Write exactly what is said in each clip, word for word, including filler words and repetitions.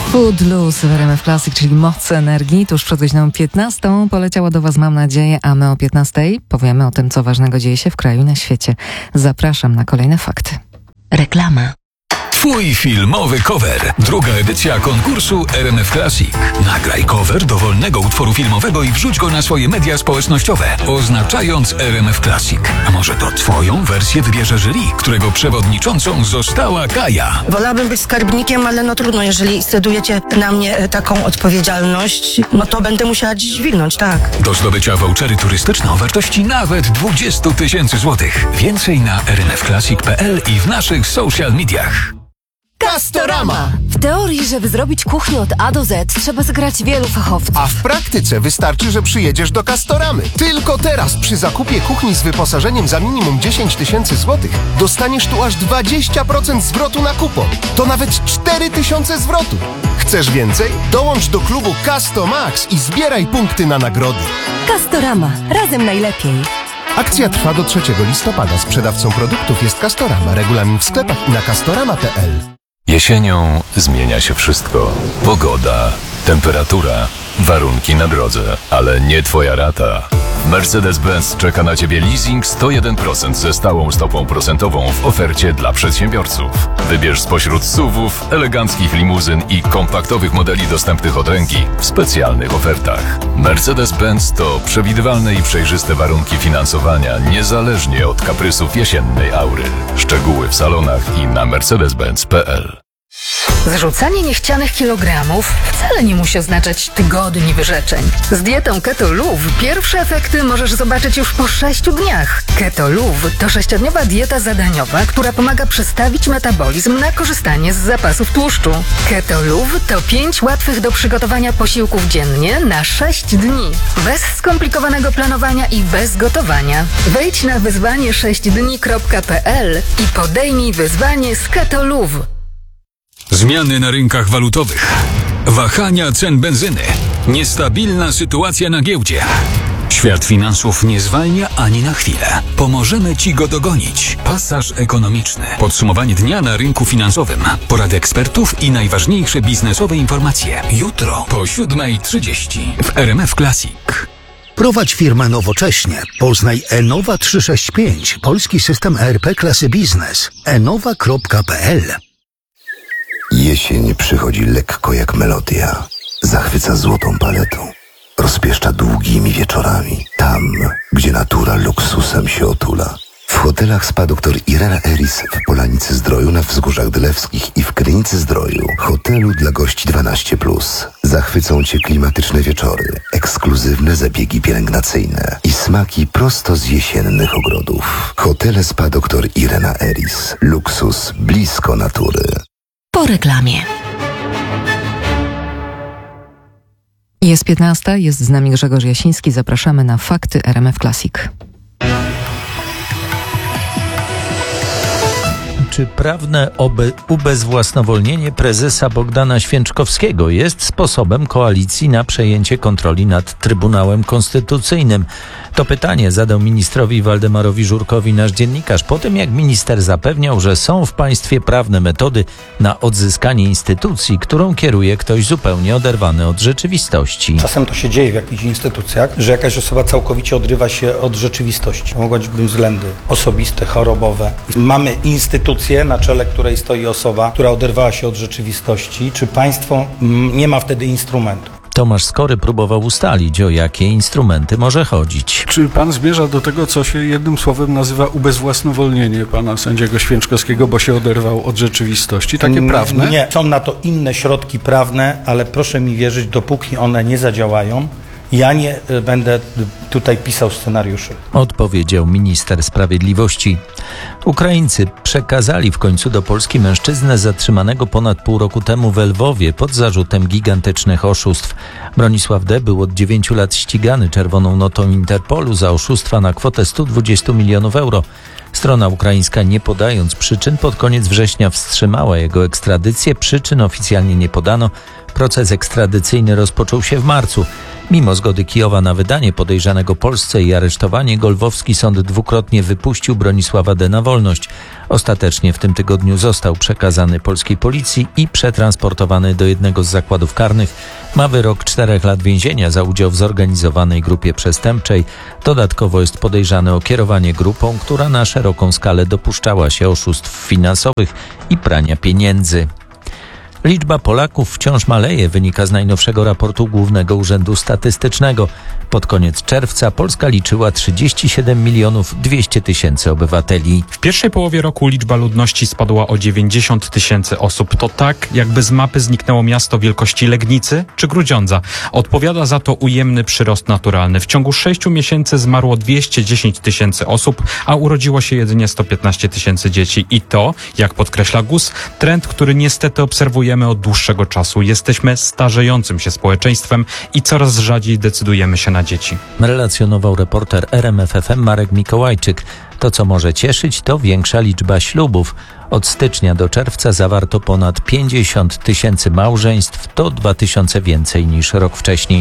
Footloose w R M F Classic, czyli moc energii. Tuż przed godziną piętnastą poleciała do Was, mam nadzieję, a my o piętnastej powiemy o tym, co ważnego dzieje się w kraju i na świecie. Zapraszam na kolejne fakty. Reklama. Twój filmowy cover. Druga edycja konkursu R M F Classic. Nagraj cover dowolnego utworu filmowego i wrzuć go na swoje media społecznościowe, oznaczając R M F Classic. A może to twoją wersję wybierze jury, którego przewodniczącą została Kaja. Wolałabym być skarbnikiem, ale no trudno, jeżeli scedujecie na mnie taką odpowiedzialność, no to będę musiała dźwignąć, tak. Do zdobycia vouchery turystyczne o wartości nawet dwadzieścia tysięcy złotych. Więcej na r n f classic kropka p l i w naszych social mediach. Castorama! W teorii, żeby zrobić kuchnię od A do Z, trzeba zegrać wielu fachowców. A w praktyce wystarczy, że przyjedziesz do Castoramy. Tylko teraz przy zakupie kuchni z wyposażeniem za minimum dziesięć tysięcy złotych dostaniesz tu aż dwadzieścia procent zwrotu na kupon. To nawet cztery tysiące zwrotu. Chcesz więcej? Dołącz do klubu Castomax i zbieraj punkty na nagrody. Castorama. Razem najlepiej. Akcja trwa do trzeciego listopada. Sprzedawcą produktów jest Castorama. Regulamin w sklepach i na castorama kropka p l. Jesienią zmienia się wszystko. Pogoda, temperatura, warunki na drodze, ale nie twoja rata. Mercedes-Benz czeka na Ciebie leasing sto jeden procent ze stałą stopą procentową w ofercie dla przedsiębiorców. Wybierz spośród S U V-ów, eleganckich limuzyn i kompaktowych modeli dostępnych od ręki w specjalnych ofertach. Mercedes-Benz to przewidywalne i przejrzyste warunki finansowania niezależnie od kaprysów jesiennej aury. Szczegóły w salonach i na mercedes benz kropka p l. Zrzucanie niechcianych kilogramów wcale nie musi oznaczać tygodni wyrzeczeń. Z dietą Keto Luv pierwsze efekty możesz zobaczyć już po sześciu dniach. Keto Luv to sześciodniowa dieta zadaniowa, która pomaga przestawić metabolizm na korzystanie z zapasów tłuszczu. Keto Luv to pięć łatwych do przygotowania posiłków dziennie na sześć dni. Bez skomplikowanego planowania i bez gotowania. Wejdź na wyzwanie sześć dni kropka p l i podejmij wyzwanie z Keto Luv. Zmiany na rynkach walutowych, wahania cen benzyny, niestabilna sytuacja na giełdzie. Świat finansów nie zwalnia ani na chwilę. Pomożemy Ci go dogonić. Pasaż ekonomiczny. Podsumowanie dnia na rynku finansowym. Porady ekspertów i najważniejsze biznesowe informacje. Jutro po siódmej trzydzieści w R M F Classic. Prowadź firmę nowocześnie. Poznaj Enowa trzysta sześćdziesiąt pięć, polski system E R P klasy biznes. enowa kropka p l. Jesień przychodzi lekko jak melodia. Zachwyca złotą paletą. Rozpieszcza długimi wieczorami. Tam, gdzie natura luksusem się otula. W hotelach Spa doktor Irena Eris w Polanicy Zdroju, na Wzgórzach Dylewskich i w Krynicy Zdroju. Hotelu dla gości dwanaście plus. Zachwycą Cię klimatyczne wieczory, ekskluzywne zabiegi pielęgnacyjne i smaki prosto z jesiennych ogrodów. Hotele Spa doktor Irena Eris. Luksus blisko natury. Po reklamie. Jest piętnasta, jest z nami Grzegorz Jasiński. Zapraszamy na fakty R M F Classic. Czy prawne obe- ubezwłasnowolnienie prezesa Bogdana Święczkowskiego jest sposobem koalicji na przejęcie kontroli nad Trybunałem Konstytucyjnym? To pytanie zadał ministrowi Waldemarowi Żurkowi nasz dziennikarz po tym, jak minister zapewniał, że są w państwie prawne metody na odzyskanie instytucji, którą kieruje ktoś zupełnie oderwany od rzeczywistości. Czasem to się dzieje w jakichś instytucjach, że jakaś osoba całkowicie odrywa się od rzeczywistości. Mogą być względy osobiste, chorobowe. Mamy instytucję, na czele której stoi osoba, która oderwała się od rzeczywistości. Czy państwo nie ma wtedy instrumentu? Tomasz Skory próbował ustalić, o jakie instrumenty może chodzić. Czy pan zmierza do tego, co się jednym słowem nazywa ubezwłasnowolnienie pana sędziego Święczkowskiego, bo się oderwał od rzeczywistości? Takie prawne? Nie, są na to inne środki prawne, ale proszę mi wierzyć, dopóki one nie zadziałają, ja nie będę tutaj pisał scenariuszy. Odpowiedział minister sprawiedliwości. Ukraińcy przekazali w końcu do Polski mężczyznę zatrzymanego ponad pół roku temu w Lwowie pod zarzutem gigantycznych oszustw. Bronisław D. był od dziewięciu lat ścigany czerwoną notą Interpolu za oszustwa na kwotę stu dwudziestu milionów euro. Strona ukraińska, nie podając przyczyn, pod koniec września wstrzymała jego ekstradycję. Przyczyn oficjalnie nie podano. Proces ekstradycyjny rozpoczął się w marcu. Mimo zgody Kijowa na wydanie podejrzanego Polsce i aresztowanie, go lwowski sąd dwukrotnie wypuścił Bronisława D. na wolność. Ostatecznie w tym tygodniu został przekazany polskiej policji i przetransportowany do jednego z zakładów karnych. Ma wyrok czterech lat więzienia za udział w zorganizowanej grupie przestępczej. Dodatkowo jest podejrzany o kierowanie grupą, która na szeroką skalę dopuszczała się oszustw finansowych i prania pieniędzy. Liczba Polaków wciąż maleje, wynika z najnowszego raportu Głównego Urzędu Statystycznego. Pod koniec czerwca Polska liczyła trzydzieści siedem milionów dwieście tysięcy obywateli. W pierwszej połowie roku liczba ludności spadła o dziewięćdziesiąt tysięcy osób. To tak, jakby z mapy zniknęło miasto wielkości Legnicy czy Grudziądza. Odpowiada za to ujemny przyrost naturalny. W ciągu sześciu miesięcy zmarło dwieście dziesięć tysięcy osób, a urodziło się jedynie sto piętnaście tysięcy dzieci. I to, jak podkreśla G U S, trend, który niestety obserwujemy od dłuższego czasu. Jesteśmy starzejącym się społeczeństwem i coraz rzadziej decydujemy się na dzieci. Relacjonował reporter R M F F M Marek Mikołajczyk. To, co może cieszyć, to większa liczba ślubów. Od stycznia do czerwca zawarto ponad pięćdziesiąt tysięcy małżeństw, to dwa tysiące więcej niż rok wcześniej.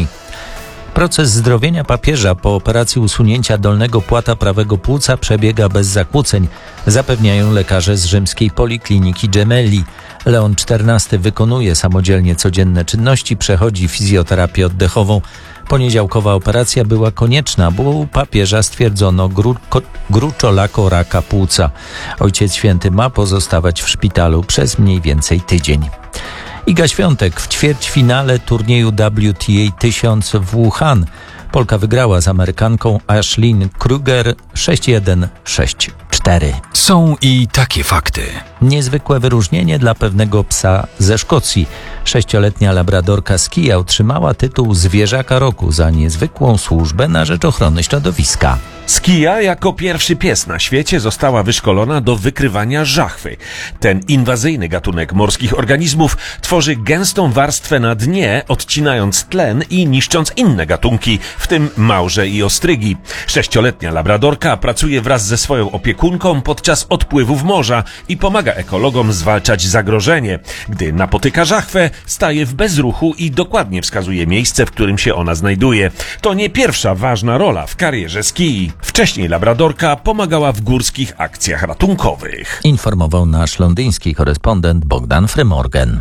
Proces zdrowienia papieża po operacji usunięcia dolnego płata prawego płuca przebiega bez zakłóceń, zapewniają lekarze z rzymskiej Polikliniki Gemelli. Leon czternasty wykonuje samodzielnie codzienne czynności, przechodzi fizjoterapię oddechową. Poniedziałkowa operacja była konieczna, bo u papieża stwierdzono gru, ko, gruczolako raka płuca. Ojciec Święty ma pozostawać w szpitalu przez mniej więcej tydzień. Iga Świątek w ćwierćfinale turnieju W T A tysiąc w Wuhan. Polka wygrała z Amerykanką Ashlyn Kruger sześć jeden sześć cztery. Są i takie fakty. Niezwykłe wyróżnienie dla pewnego psa ze Szkocji. Sześcioletnia labradorka Skia otrzymała tytuł Zwierzaka Roku za niezwykłą służbę na rzecz ochrony środowiska. Skia jako pierwszy pies na świecie została wyszkolona do wykrywania żachwy. Ten inwazyjny gatunek morskich organizmów tworzy gęstą warstwę na dnie, odcinając tlen i niszcząc inne gatunki, w tym małże i ostrygi. Sześcioletnia labradorka pracuje wraz ze swoją opiekunką podczas odpływów morza i pomaga ekologom zwalczać zagrożenie. Gdy napotyka żachwę, staje w bezruchu i dokładnie wskazuje miejsce, w którym się ona znajduje. To nie pierwsza ważna rola w karierze Skii. Wcześniej labradorka pomagała w górskich akcjach ratunkowych. Informował nasz londyński korespondent Bogdan Frymorgan.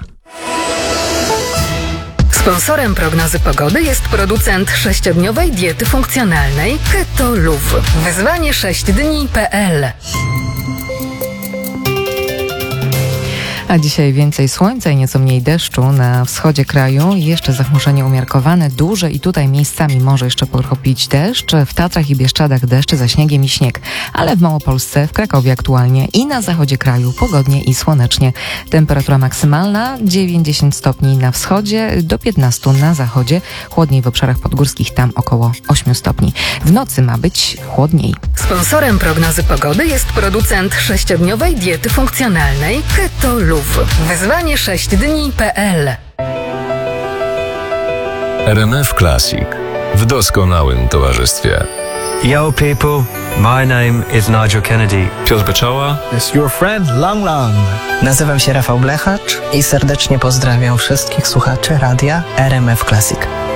Sponsorem prognozy pogody jest producent sześciodniowej diety funkcjonalnej Keto Luv. Wyzwanie sześć dni kropka p l. A dzisiaj więcej słońca i nieco mniej deszczu na wschodzie kraju. Jeszcze zachmurzenie umiarkowane, duże i tutaj miejscami może jeszcze pokropić deszcz. W Tatrach i Bieszczadach deszcz za śniegiem i śnieg. Ale w Małopolsce, w Krakowie aktualnie i na zachodzie kraju pogodnie i słonecznie. Temperatura maksymalna dziewięćdziesiąt stopni na wschodzie, do piętnastu na zachodzie. Chłodniej w obszarach podgórskich, tam około ośmiu stopni. W nocy ma być chłodniej. Sponsorem prognozy pogody jest producent sześciodniowej diety funkcjonalnej Keto Luv. Wyzwanie sześć dni kropka p l. R M F Classic w doskonałym towarzystwie. Yo people, my name is Nigel Kennedy. Piotr Beczoła. It's your friend Lang Lang. Nazywam się Rafał Blechacz i serdecznie pozdrawiam wszystkich słuchaczy radia R M F Classic.